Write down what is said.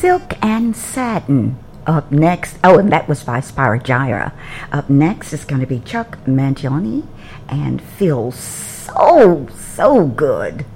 Silk and Satin. Up next, oh, and that was by Spyro Up next is going to be Chuck Mangione and Feels So Good.